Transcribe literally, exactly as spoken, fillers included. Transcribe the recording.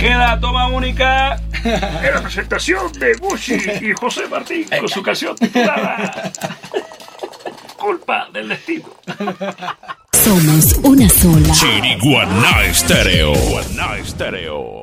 Queda toma única en la presentación de Gucci y José Martín con su canción titulada Culpa del Destino. Somos una sola. Chiriguaná Estéreo. Guaná Estéreo.